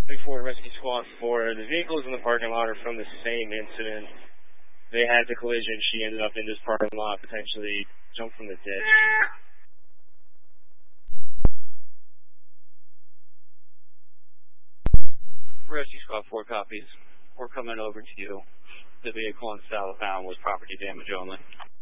Before Rescue Squad 4, the vehicles in the parking lot are from the same incident. They had the collision. She ended up in this parking lot, potentially jumped from the ditch. Rescue Squad 4 copies. We're coming over to you. The vehicle in southbound was property damage only.